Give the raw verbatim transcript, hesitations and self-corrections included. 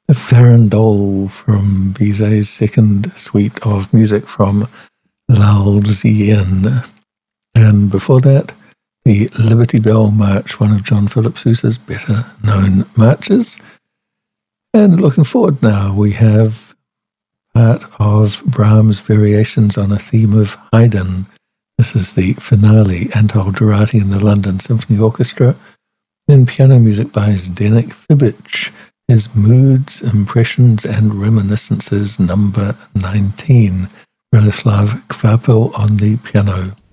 a Farandole from Bizet's second suite of music from L'Alzien. And before that, the Liberty Bell March, one of John Philip Sousa's better-known marches. And looking forward now, we have part of Brahms' variations on a theme of Haydn. This is the finale, Anatol Durati and the London Symphony Orchestra. Then piano music by Zdenek Fibic, his Moods, Impressions and Reminiscences, number nineteen. Radoslav Kvapil on the piano.